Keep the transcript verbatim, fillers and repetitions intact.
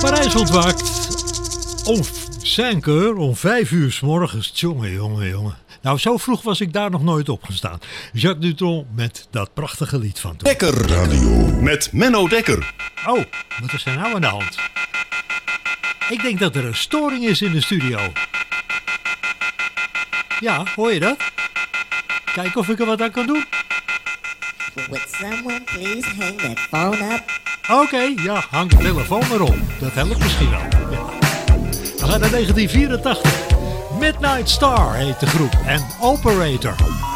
Parijs ontwaakt om cinq uur, om vijf uur 's morgens. Jongen, jongen, jongen. Nou, zo vroeg was ik daar nog nooit opgestaan. Jacques Dutronc met dat prachtige lied van toen. Dekker Radio met Menno Dekker. Oh, wat is er nou aan de hand? Ik denk dat er een storing is in de studio. Ja, hoor je dat? Kijk of ik er wat aan kan doen. Would someone please hang that phone up? Oké, okay, ja, hang de telefoon erop. Dat helpt misschien wel. Ja. We gaan naar negentien vierentachtig. Midnight Star heet de groep en Operator.